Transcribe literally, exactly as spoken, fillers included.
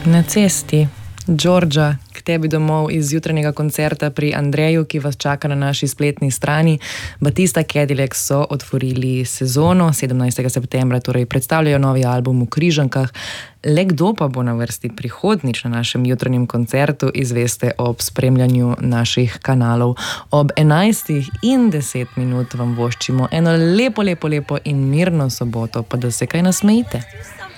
Na cesti, Đorđa, k tebi domov iz jutranjega koncerta pri Andreju, ki vas čaka na naši spletni strani. Batista Cadillac so otvorili sezono sedemnajstega septembra, torej predstavljajo novi album v Križankah. Le kdo pa bo na vrsti prihodnjič na našem jutranjem koncertu, izveste ob spremljanju naših kanalov. Ob enajstih in deset minut vam voščimo eno lepo, lepo, lepo in mirno soboto, pa da se kaj nasmejite.